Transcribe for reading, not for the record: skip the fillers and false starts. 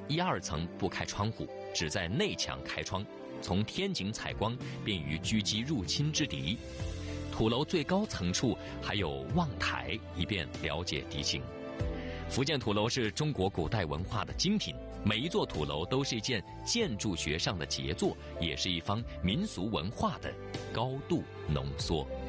一二层不开窗户，只在内墙开窗，从天井采光，便于狙击入侵之敌。土楼最高层处还有望台，以便了解敌情。福建土楼是中国古代文化的精品，每一座土楼都是一件建筑学上的杰作，也是一方民俗文化的高度浓缩。